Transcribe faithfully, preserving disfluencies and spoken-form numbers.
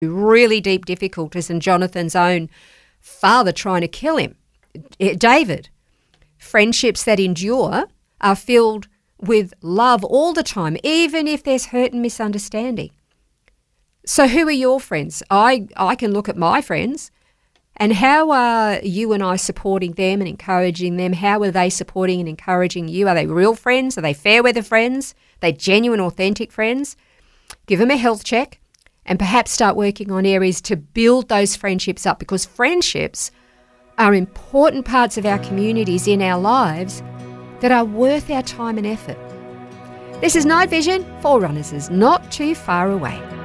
really deep difficulties and Jonathan's own father trying to kill him, David. Friendships that endure are filled with love all the time, even if there's hurt and misunderstanding. So who are your friends? I, I can look at my friends, and how are you and I supporting them and encouraging them? How are they supporting and encouraging you? Are they real friends? Are they fair weather friends? Are they genuine, authentic friends? Give them a health check and perhaps start working on areas to build those friendships up, because friendships are important parts of our communities in our lives that are worth our time and effort. This is Night Vision. Forerunners is not too far away.